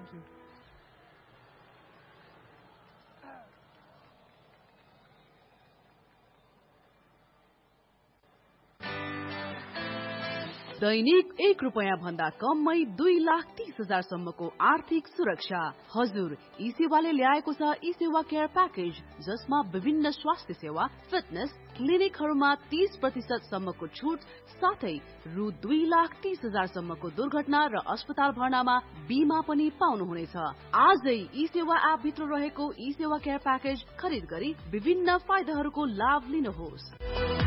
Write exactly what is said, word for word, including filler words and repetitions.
you. दैनिक एक रुपैयाँ भन्दा कममै दुई लाख तीस हजार सम्मको आर्थिक सुरक्षा। हजुर, ई सेवाले ल्याएको छ ई सेवा केयर प्याकेज, जसमा विभिन्न स्वास्थ्य सेवा, फिटनेस, क्लिनिकहरूमा तीस प्रतिशत सम्मको छुट साथै रु दुई लाख तीस हजार सम्मको दुर्घटना र अस्पताल भर्नामा बीमा पनि पाउनुहुनेछ। आजै ई सेवा एप भित्र रहेको ई सेवा केयर प्याकेज खरिद गरी विभिन्न फाइदाहरूको लाभ लिनुहोस्।